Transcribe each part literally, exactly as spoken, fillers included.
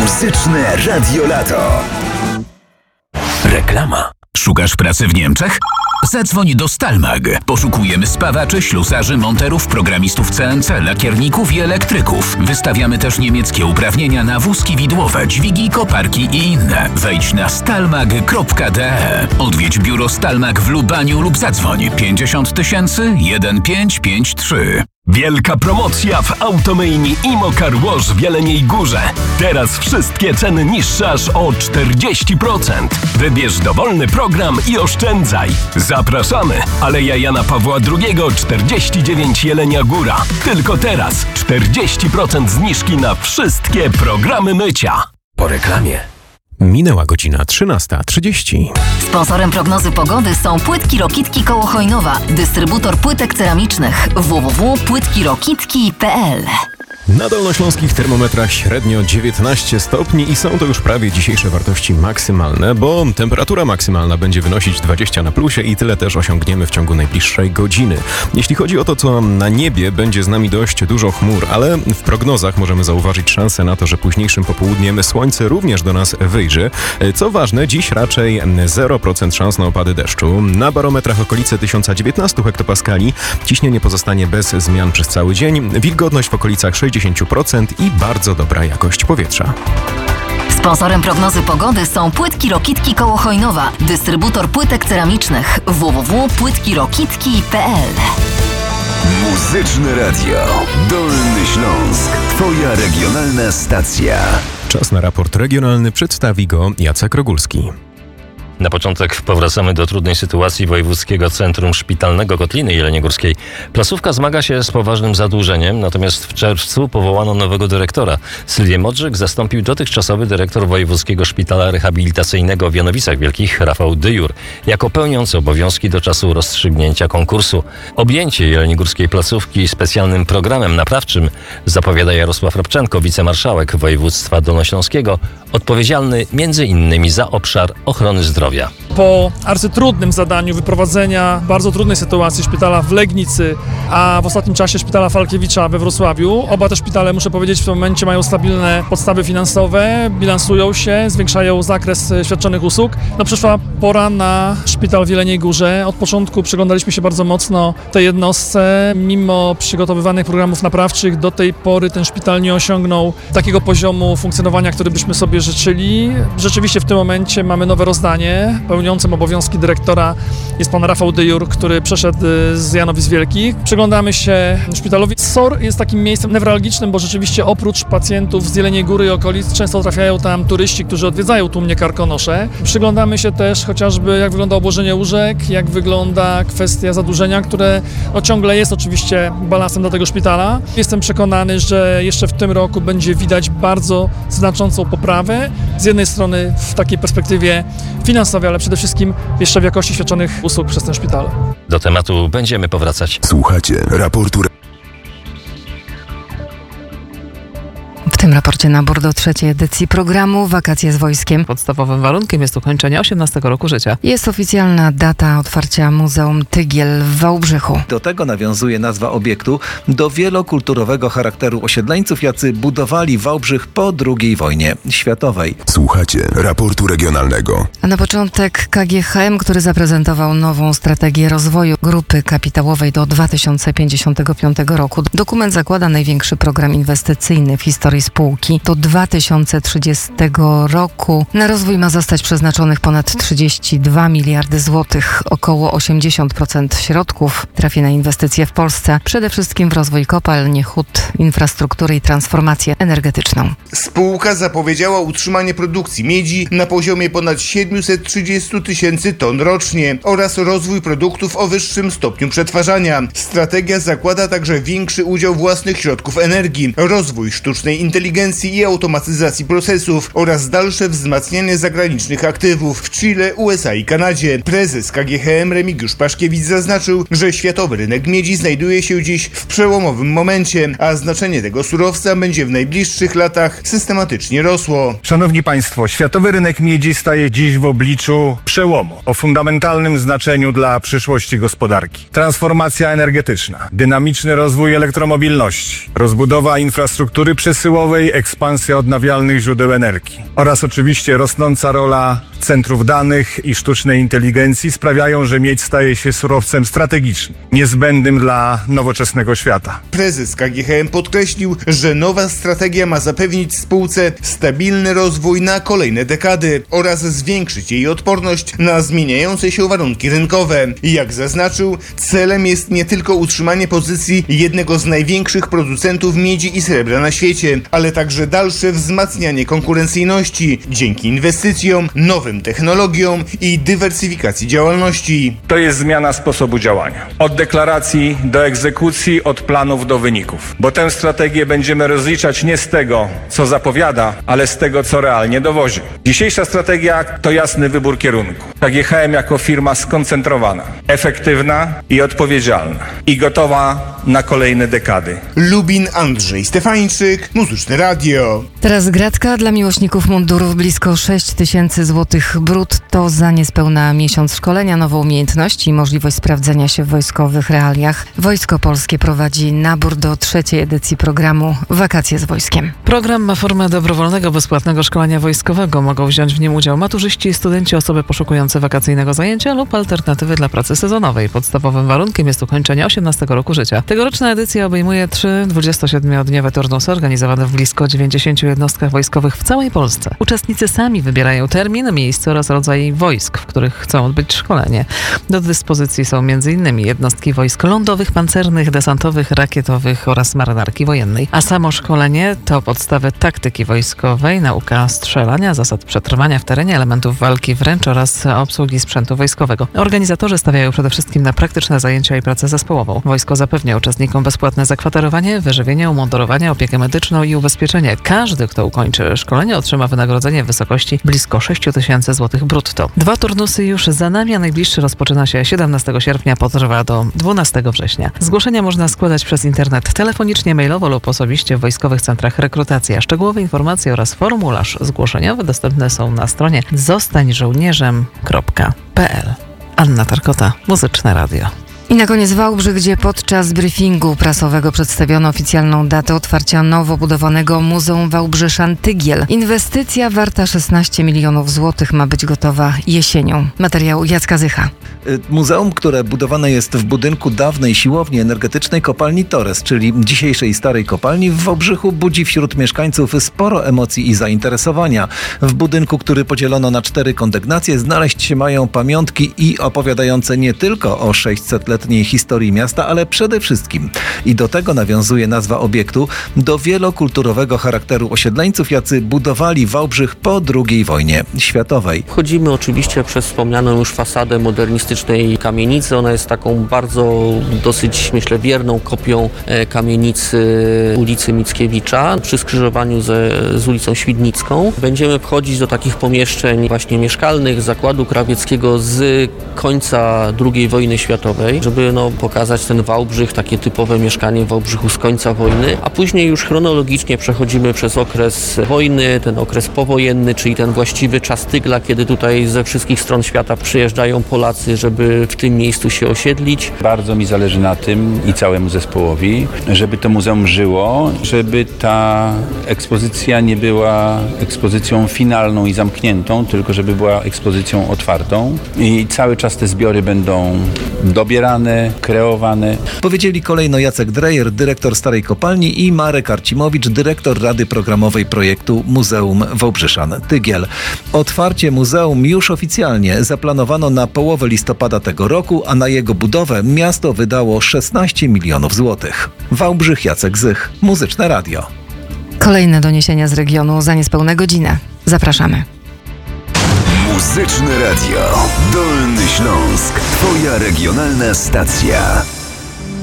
Muzyczne Radio Lato. Reklama. Szukasz pracy w Niemczech? Zadzwoń do Stalmag. Poszukujemy spawaczy, ślusarzy, monterów, programistów C N C, lakierników i elektryków. Wystawiamy też niemieckie uprawnienia na wózki widłowe, dźwigi, koparki i inne. Wejdź na stalmag kropka d e. Odwiedź biuro Stalmag w Lubaniu lub zadzwoń pięćdziesiąt tysięcy jeden pięć pięć trzy. Wielka promocja w Automejni Imo Car Wash w Jeleniej Górze. Teraz wszystkie ceny niższe aż o czterdzieści procent. Wybierz dowolny program i oszczędzaj. Zapraszamy! Aleja Jana Pawła drugiego czterdzieści dziewięć Jelenia Góra. Tylko teraz czterdzieści procent zniżki na wszystkie programy mycia. Po reklamie. Minęła godzina trzynasta trzydzieści. Sponsorem prognozy pogody są Płytki Rokitki koło Chojnowa, dystrybutor płytek ceramicznych w w w kropka płytki rokitki kropka p l. Na dolnośląskich termometrach średnio dziewiętnaście stopni i są to już prawie dzisiejsze wartości maksymalne, bo temperatura maksymalna będzie wynosić dwadzieścia na plusie i tyle też osiągniemy w ciągu najbliższej godziny. Jeśli chodzi o to, co na niebie, będzie z nami dość dużo chmur, ale w prognozach możemy zauważyć szansę na to, że późniejszym popołudniem słońce również do nas wyjrzy. Co ważne, dziś raczej zero procent szans na opady deszczu. Na barometrach okolice tysiąc dziewiętnaście hektopaskali. Ciśnienie pozostanie bez zmian przez cały dzień. Wilgotność w okolicach sześćdziesiąt procent i bardzo dobra jakość powietrza. Sponsorem prognozy pogody są Płytki Rokitki koło Chojnowa, dystrybutor płytek ceramicznych w w w kropka płytki rokitki kropka p l. Muzyczne Radio. Dolny Śląsk. Twoja regionalna stacja. Czas na raport regionalny, przedstawi go Jacek Rogulski. Na początek powracamy do trudnej sytuacji Wojewódzkiego Centrum Szpitalnego Kotliny Jeleniogórskiej. Placówka zmaga się z poważnym zadłużeniem, natomiast w czerwcu powołano nowego dyrektora. Sylwię Modrzyk zastąpił dotychczasowy dyrektor Wojewódzkiego Szpitala Rehabilitacyjnego w Janowicach Wielkich, Rafał Dyjur, jako pełniący obowiązki do czasu rozstrzygnięcia konkursu. Objęcie jeleniogórskiej placówki specjalnym programem naprawczym zapowiada Jarosław Rabczenko, wicemarszałek województwa dolnośląskiego, odpowiedzialny między innymi za obszar ochrony zdrowia. Po arcytrudnym zadaniu wyprowadzenia bardzo trudnej sytuacji szpitala w Legnicy, a w ostatnim czasie szpitala Falkiewicza we Wrocławiu, oba te szpitale, muszę powiedzieć, w tym momencie mają stabilne podstawy finansowe, bilansują się, zwiększają zakres świadczonych usług. No przyszła pora na szpital w Jeleniej Górze. Od początku przyglądaliśmy się bardzo mocno tej jednostce. Mimo przygotowywanych programów naprawczych do tej pory ten szpital nie osiągnął takiego poziomu funkcjonowania, który byśmy sobie życzyli. Rzeczywiście w tym momencie mamy nowe rozdanie. Pełniącym obowiązki dyrektora jest pan Rafał Dyjur, który przeszedł z Janowic Wielkich. Przyglądamy się szpitalowi. S O R jest takim miejscem newralgicznym, bo rzeczywiście oprócz pacjentów z Jeleniej Góry i okolic często trafiają tam turyści, którzy odwiedzają tłumnie Karkonosze. Przyglądamy się też chociażby, jak wygląda obłożenie łóżek, jak wygląda kwestia zadłużenia, które no, ciągle jest oczywiście balansem dla tego szpitala. Jestem przekonany, że jeszcze w tym roku będzie widać bardzo znaczącą poprawę. Z jednej strony w takiej perspektywie finansowej, ale przede wszystkim jeszcze w jakości świadczonych usług przez ten szpital. Do tematu będziemy powracać. Słuchacie raportu. W tym raporcie nabór do trzeciej edycji programu Wakacje z Wojskiem. Podstawowym warunkiem jest ukończenie osiemnastego roku życia. Jest oficjalna data otwarcia Muzeum Tygiel w Wałbrzychu. Do tego nawiązuje nazwa obiektu do wielokulturowego charakteru osiedleńców, jacy budowali Wałbrzych po drugiej wojnie światowej. Słuchacie raportu regionalnego. A na początek K G H M, który zaprezentował nową strategię rozwoju grupy kapitałowej do dwa tysiące pięćdziesiątego piątego roku. Dokument zakłada największy program inwestycyjny w historii spółki. Do dwa tysiące trzydziestego roku na rozwój ma zostać przeznaczonych ponad trzydzieści dwa miliardy złotych. Około osiemdziesiąt procent środków trafi na inwestycje w Polsce, przede wszystkim w rozwój kopalń, hut, infrastruktury i transformację energetyczną. Spółka zapowiedziała utrzymanie produkcji miedzi na poziomie ponad siedemset trzydzieści tysięcy ton rocznie oraz rozwój produktów o wyższym stopniu przetwarzania. Strategia zakłada także większy udział własnych środków energii, rozwój sztucznej inteligencji i automatyzacji procesów oraz dalsze wzmacnianie zagranicznych aktywów w Chile, U S A i Kanadzie. Prezes K G H M Remigiusz Paszkiewicz zaznaczył, że światowy rynek miedzi znajduje się dziś w przełomowym momencie, a znaczenie tego surowca będzie w najbliższych latach systematycznie rosło. Szanowni Państwo, światowy rynek miedzi staje dziś w obliczu przełomu o fundamentalnym znaczeniu dla przyszłości gospodarki. Transformacja energetyczna, dynamiczny rozwój elektromobilności, rozbudowa infrastruktury przesyłowej rozwojowej, ekspansja odnawialnych źródeł energii oraz oczywiście rosnąca rola centrów danych i sztucznej inteligencji sprawiają, że miedź staje się surowcem strategicznym, niezbędnym dla nowoczesnego świata. Prezes K G H M podkreślił, że nowa strategia ma zapewnić spółce stabilny rozwój na kolejne dekady oraz zwiększyć jej odporność na zmieniające się warunki rynkowe. Jak zaznaczył, celem jest nie tylko utrzymanie pozycji jednego z największych producentów miedzi i srebra na świecie, ale także dalsze wzmacnianie konkurencyjności dzięki inwestycjom, nowym technologiom i dywersyfikacji działalności. To jest zmiana sposobu działania. Od deklaracji do egzekucji, od planów do wyników. Bo tę strategię będziemy rozliczać nie z tego, co zapowiada, ale z tego, co realnie dowozi. Dzisiejsza strategia to jasny wybór kierunku. K G H M jako firma skoncentrowana, efektywna i odpowiedzialna i gotowa na kolejne dekady. Lubin, Andrzej Stefańczyk, Muzyczne Radio. Teraz gratka dla miłośników mundurów. Blisko sześć tysięcy złotych brutto za niespełna miesiąc szkolenia, nowe umiejętności i możliwość sprawdzenia się w wojskowych realiach. Wojsko Polskie prowadzi nabór do trzeciej edycji programu Wakacje z Wojskiem. Program ma formę dobrowolnego, bezpłatnego szkolenia wojskowego. Mogą wziąć w nim udział maturzyści i studenci, osoby poszukujące wakacyjnego zajęcia lub alternatywy dla pracy sezonowej. Podstawowym warunkiem jest ukończenie osiemnastego roku życia. Tegoroczna edycja obejmuje trzy dwudziestosiedmiodniowe turnusy organizowane w blisko dziewięćdziesięciu jednostkach wojskowych w całej Polsce. Uczestnicy sami wybierają termin, miejsce oraz rodzaj wojsk, w których chcą odbyć szkolenie. Do dyspozycji są m.in. jednostki wojsk lądowych, pancernych, desantowych, rakietowych oraz marynarki wojennej. A samo szkolenie to podstawy taktyki wojskowej, nauka strzelania, zasad przetrwania w terenie, elementów walki wręcz oraz obsługi sprzętu wojskowego. Organizatorzy stawiają przede wszystkim na praktyczne zajęcia i pracę zespołową. Wojsko zapewnia uczestnikom bezpłatne zakwaterowanie, wyżywienie, umundurowanie, opiekę medyczną i ubezpieczenie. Każdy, kto ukończy szkolenie, otrzyma wynagrodzenie w wysokości blisko sześć tysięcy złotych brutto. Dwa turnusy już za nami, a najbliższy rozpoczyna się siedemnastego sierpnia, potrwa do dwunastego września. Zgłoszenia można składać przez internet, telefonicznie, mailowo lub osobiście w wojskowych centrach rekrutacji. A szczegółowe informacje oraz formularz zgłoszeniowy dostępne są na stronie zostań żołnierzem kropka p l. Anna Tarkota, Muzyczne Radio. I na koniec Wałbrzych, gdzie podczas briefingu prasowego przedstawiono oficjalną datę otwarcia nowo budowanego Muzeum Wałbrzyszan Tygiel. Inwestycja warta szesnaście milionów złotych ma być gotowa jesienią. Materiał Jacka Zycha. Muzeum, które budowane jest w budynku dawnej siłowni energetycznej kopalni Torres, czyli dzisiejszej starej kopalni w Wałbrzychu, budzi wśród mieszkańców sporo emocji i zainteresowania. W budynku, który podzielono na cztery kondygnacje, znaleźć się mają pamiątki i opowiadające nie tylko o sześćsetletniej historii miasta, ale przede wszystkim, i do tego nawiązuje nazwa obiektu, do wielokulturowego charakteru osiedleńców, jacy budowali Wałbrzych po drugiej wojnie światowej. Wchodzimy oczywiście przez wspomnianą już fasadę modernistycznej kamienicy. Ona jest taką bardzo, dosyć, myślę, wierną kopią kamienicy ulicy Mickiewicza przy skrzyżowaniu ze, z ulicą Świdnicką. Będziemy wchodzić do takich pomieszczeń właśnie mieszkalnych, zakładu krawieckiego z końca drugiej wojny światowej, żeby no, pokazać ten Wałbrzych, takie typowe mieszkanie w Wałbrzychu z końca wojny, a później już chronologicznie przechodzimy przez okres wojny, ten okres powojenny, czyli ten właściwy czas tygla, kiedy tutaj ze wszystkich stron świata przyjeżdżają Polacy, żeby w tym miejscu się osiedlić. Bardzo mi zależy na tym i całemu zespołowi, żeby to muzeum żyło, żeby ta ekspozycja nie była ekspozycją finalną i zamkniętą, tylko żeby była ekspozycją otwartą i cały czas te zbiory będą dobierane, kreowane. Powiedzieli kolejno Jacek Drejer, dyrektor Starej Kopalni, i Marek Arcimowicz, dyrektor Rady Programowej projektu Muzeum Wałbrzyszan Tygiel. Otwarcie muzeum już oficjalnie zaplanowano na połowę listopada tego roku, a na jego budowę miasto wydało szesnaście milionów złotych. Wałbrzych, Jacek Zych, Muzyczne Radio. Kolejne doniesienia z regionu za niespełna godzinę. Zapraszamy. Muzyczne Radio. Dolny Śląsk. Twoja regionalna stacja.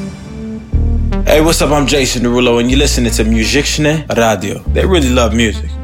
Hey, what's up? I'm Jason Derulo and you're listening to Muzyczne Radio. They really love music.